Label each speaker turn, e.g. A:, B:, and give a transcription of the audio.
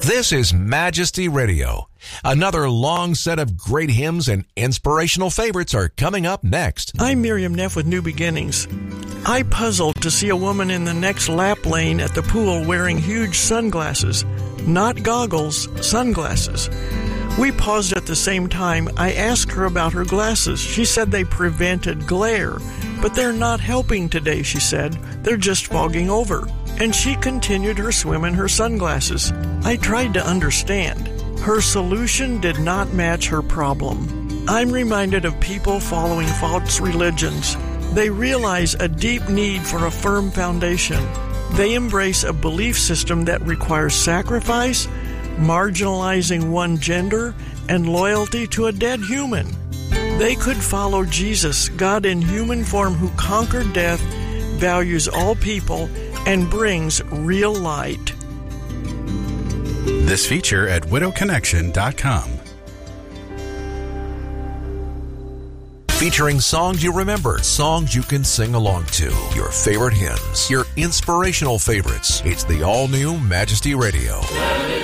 A: This is Majesty Radio. Another long set of great hymns and inspirational favorites are coming up next.
B: I'm Miriam Neff with New Beginnings. I puzzled to see a woman in the next lap lane at the pool wearing huge sunglasses. Not goggles, sunglasses. We paused at the same time. I asked her about her glasses. She said they prevented glare. But they're not helping today, she said. They're just fogging over. And she continued her swim in her sunglasses. I tried to understand. Her solution did not match her problem. I'm reminded of people following false religions. They realize a deep need for a firm foundation. They embrace a belief system that requires sacrifice, marginalizing one gender, and loyalty to a dead human. They could follow Jesus, God in human form who conquered death, values all people, and brings real light.
C: This feature at widowconnection.com.
A: Featuring songs you remember, songs you can sing along to, your favorite hymns, your inspirational favorites. It's the all-new Majesty Radio.